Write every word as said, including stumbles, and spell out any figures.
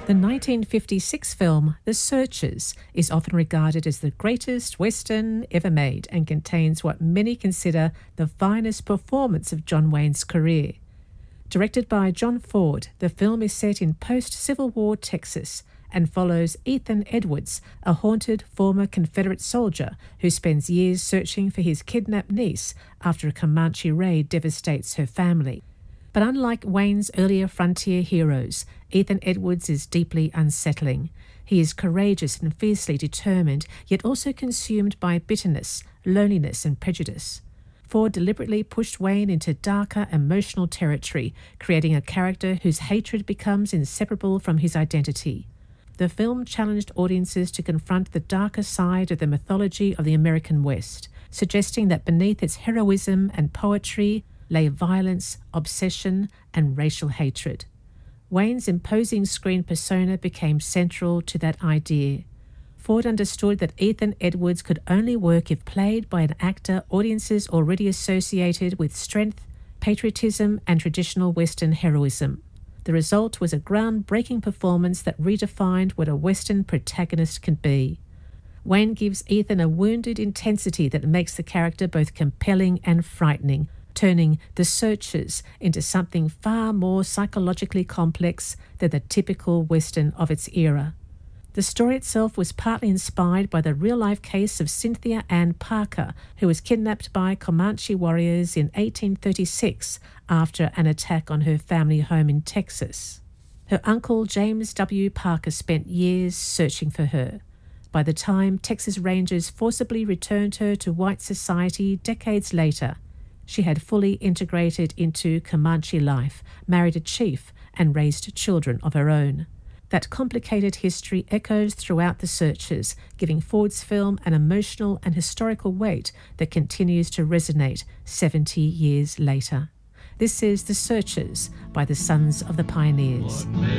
The nineteen fifty-six film The Searchers is often regarded as the greatest Western ever made and contains what many consider the finest performance of John Wayne's career. Directed by John Ford, the film is set in post-Civil War Texas and follows Ethan Edwards, a haunted former Confederate soldier who spends years searching for his kidnapped niece after a Comanche raid devastates her family. But unlike Wayne's earlier frontier heroes, Ethan Edwards is deeply unsettling. He is courageous and fiercely determined, yet also consumed by bitterness, loneliness and prejudice. Ford deliberately pushed Wayne into darker emotional territory, creating a character whose hatred becomes inseparable from his identity. The film challenged audiences to confront the darker side of the mythology of the American West, suggesting that beneath its heroism and poetry lay violence, obsession, and racial hatred. Wayne's imposing screen persona became central to that idea. Ford understood that Ethan Edwards could only work if played by an actor audiences already associated with strength, patriotism, and traditional Western heroism. The result was a groundbreaking performance that redefined what a Western protagonist can be. Wayne gives Ethan a wounded intensity that makes the character both compelling and frightening, turning The Searchers into something far more psychologically complex than the typical Western of its era. The story itself was partly inspired by the real-life case of Cynthia Ann Parker, who was kidnapped by Comanche warriors in eighteen thirty-six after an attack on her family home in Texas. Her uncle, James W. Parker, spent years searching for her. By the time Texas Rangers forcibly returned her to white society decades later, she had fully integrated into Comanche life, married a chief, and raised children of her own. That complicated history echoes throughout The Searchers, giving Ford's film an emotional and historical weight that continues to resonate seventy years later. This is The Searchers by the Sons of the Pioneers.